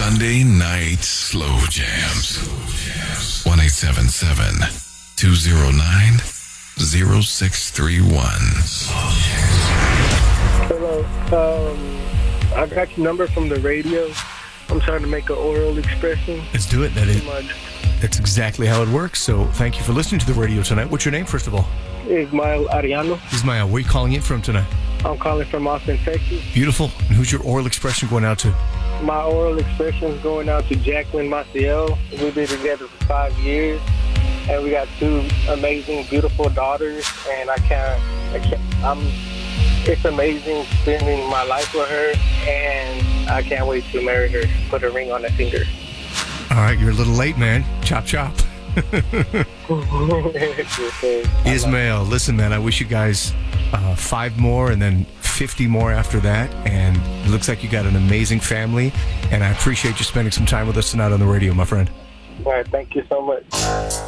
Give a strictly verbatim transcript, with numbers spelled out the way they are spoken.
Monday Night Slow Jams. one eight seven seven, two oh nine, oh six three one. Hello. Um, I got your number from the radio. I'm trying to make an oral expression. Let's do it. That is, that's exactly how it works. So thank you for listening to the radio tonight. What's your name, first of all? Ismael Ariano. Ismael, where are you calling in from tonight? I'm calling from Austin, Texas. Beautiful. And who's your oral expression going out to? My oral expression is going out to Jacqueline Maciel. We've been together for five years, and we got two amazing, beautiful daughters. And I can't, I can't I'm. It's amazing spending my life with her, and I can't wait to marry her. Put a ring on the finger. All right, you're a little late, man. Chop, chop. Ismael, listen, man, I wish you guys uh, five more and then fifty more after that. And it looks like you got an amazing family. And I appreciate you spending some time with us tonight on the radio, my friend. All right, thank you so much.